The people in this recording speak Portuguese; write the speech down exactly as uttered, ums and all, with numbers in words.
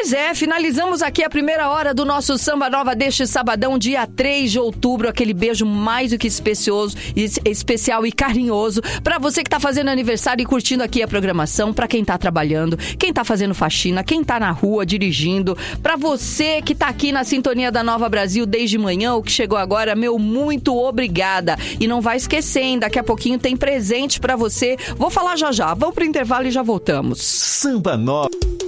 Pois é, finalizamos aqui a primeira hora do nosso Samba Nova deste sabadão, dia três de outubro. Aquele beijo mais do que especioso, especial e carinhoso pra você que tá fazendo aniversário e curtindo aqui a programação, pra quem tá trabalhando, quem tá fazendo faxina, quem tá na rua dirigindo, pra você que tá aqui na sintonia da Nova Brasil desde manhã, ou que chegou agora, meu muito obrigada. E não vai esquecer, hein, daqui a pouquinho tem presente pra você. Vou falar já já, vamos pro intervalo e já voltamos. Samba Nova.